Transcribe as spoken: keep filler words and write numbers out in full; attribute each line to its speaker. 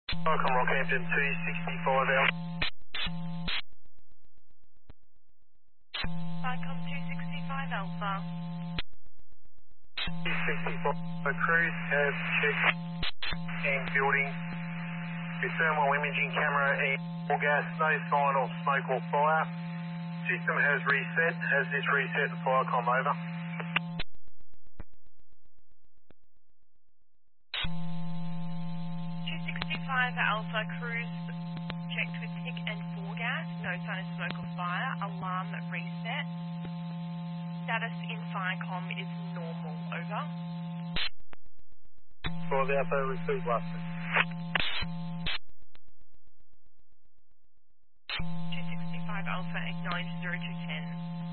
Speaker 1: Welcome Rockhampton two sixty-five Alpha.
Speaker 2: Vicom two sixty-five Alpha.
Speaker 1: two sixty-five crews have checked and building with thermal imaging camera and all gas, no sign of smoke or fire. System has reset. Has this reset? Firecom over.
Speaker 2: two sixty-five Alpha cruise checked with T I C and four gas, no sign of smoke or fire, alarm reset. Status in Firecom is normal, over.
Speaker 1: For the Alpha, receive last.